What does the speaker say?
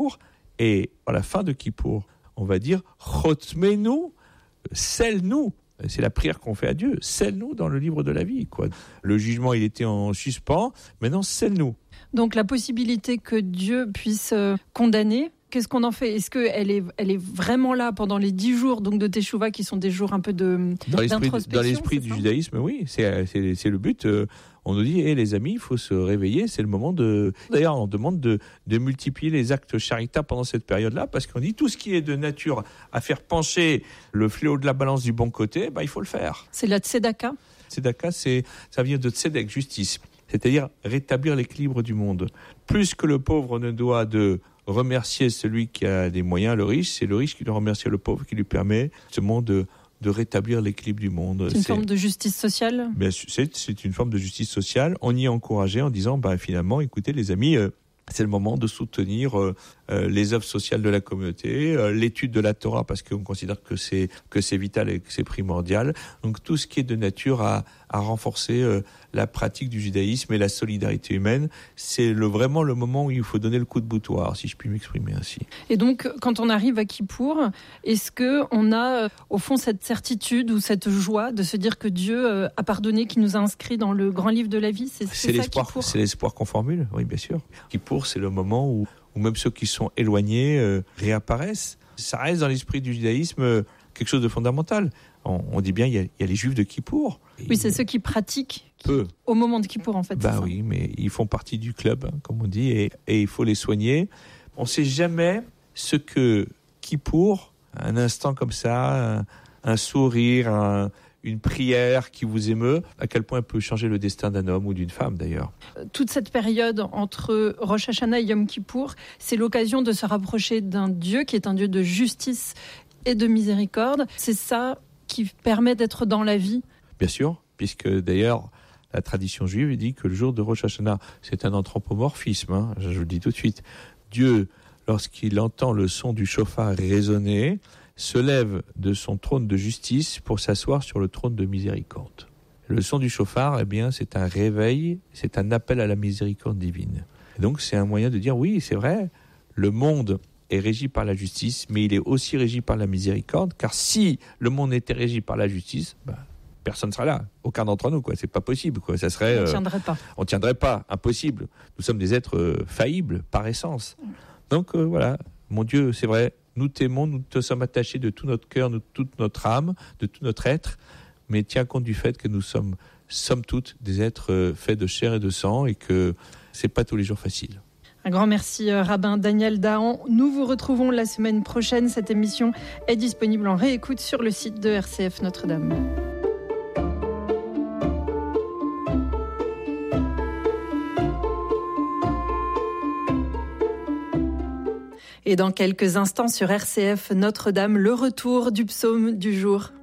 Et à la fin de Kippour, on va dire Chotmenu, scelle-nous. C'est la prière qu'on fait à Dieu. Scelle-nous dans le livre de la vie, quoi. Le jugement, il était en suspens. Maintenant, scelle-nous. Donc, la possibilité que Dieu puisse condamner, qu'est-ce qu'on en fait ? Est-ce qu'elle est vraiment là pendant les 10 jours donc de Teshuvah, qui sont des jours un peu d'introspection ? Dans l'esprit du judaïsme, oui. C'est le but. On nous dit, les amis, il faut se réveiller. C'est le moment de... D'ailleurs, on demande de multiplier les actes charitables pendant cette période-là, parce qu'on dit tout ce qui est de nature à faire pencher le fléau de la balance du bon côté, il faut le faire. C'est la tzedaka ? Tzedaka, ça vient de tzedek, justice. C'est-à-dire rétablir l'équilibre du monde. Plus que le pauvre ne doit de remercier celui qui a des moyens, le riche, c'est le riche qui doit remercier le pauvre, qui lui permet justement de rétablir l'équilibre du monde. C'est une forme de justice sociale ? C'est une forme de justice sociale. On y est encouragé en disant, finalement, écoutez les amis, c'est le moment de soutenir les œuvres sociales de la communauté, l'étude de la Torah, parce qu'on considère que c'est vital et que c'est primordial. Donc tout ce qui est de nature à renforcer la pratique du judaïsme et la solidarité humaine, c'est vraiment le moment où il faut donner le coup de boutoir, si je puis m'exprimer ainsi. Et donc, quand on arrive à Kippour, est-ce qu'on a au fond cette certitude ou cette joie de se dire que Dieu a pardonné, qui nous a inscrits dans le grand livre de la vie ? C'est l'espoir, ça, Kippour ? C'est l'espoir qu'on formule, oui bien sûr. Kippour, c'est le moment où même ceux qui sont éloignés réapparaissent. Ça reste dans l'esprit du judaïsme quelque chose de fondamental. On dit bien, il y a les juifs de Kippour. Oui, c'est ceux qui pratiquent au moment de Kippour, en fait. Oui, mais ils font partie du club, comme on dit, et il faut les soigner. On ne sait jamais ce que Kippour, un instant comme ça, un sourire, une prière qui vous émeut, à quel point elle peut changer le destin d'un homme ou d'une femme d'ailleurs. Toute cette période entre Rosh Hashanah et Yom Kippour, c'est l'occasion de se rapprocher d'un Dieu qui est un Dieu de justice et de miséricorde. C'est ça qui permet d'être dans la vie. Bien sûr, puisque d'ailleurs la tradition juive dit que le jour de Rosh Hashanah, c'est un anthropomorphisme, je le dis tout de suite. Dieu, lorsqu'il entend le son du chauffard résonner, se lève de son trône de justice pour s'asseoir sur le trône de miséricorde. Le son du chauffard, c'est un réveil, c'est un appel à la miséricorde divine. Et donc c'est un moyen de dire, oui, c'est vrai, le monde est régi par la justice, mais il est aussi régi par la miséricorde, car si le monde était régi par la justice, personne ne sera là, aucun d'entre nous, c'est pas possible, Ça serait, on tiendrait pas, impossible. Nous sommes des êtres faillibles par essence. Donc voilà, mon Dieu, c'est vrai, nous t'aimons, nous te sommes attachés de tout notre cœur, de toute notre âme, de tout notre être, mais tiens compte du fait que nous sommes, somme toute, des êtres faits de chair et de sang, et que c'est pas tous les jours facile. Un grand merci, rabbin Daniel Dahan. Nous vous retrouvons la semaine prochaine. Cette émission est disponible en réécoute sur le site de RCF Notre-Dame. Et dans quelques instants sur RCF Notre-Dame, le retour du psaume du jour.